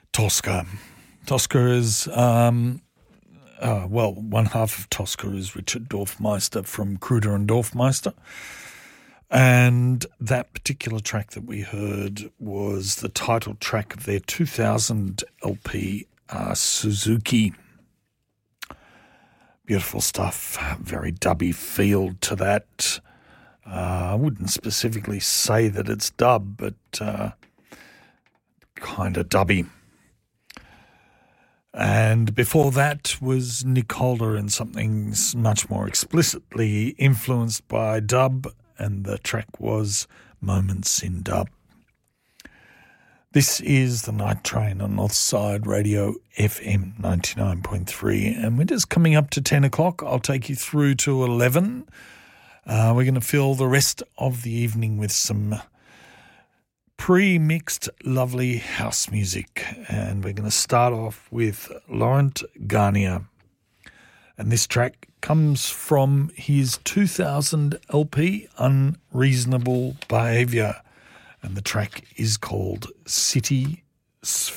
Tosca. Tosca is, one half of Tosca is Richard Dorfmeister from Kruder and Dorfmeister. And that particular track that we heard was the title track of their 2000 LP, Suzuki. Beautiful stuff, very dubby feel to that. I wouldn't specifically say that it's dub, but kind of dubby. And before that was Nick Holder and something much more explicitly influenced by dub, and the track was Moments in Dub. This is the Night Train on Northside Radio FM 99.3, and we're just coming up to 10 o'clock. I'll take you through to 11. We're going to fill the rest of the evening with some pre-mixed lovely house music, and we're going to start off with Laurent Garnier, and this track comes from his 2000 LP Unreasonable Behaviour, and the track is called City Sphere.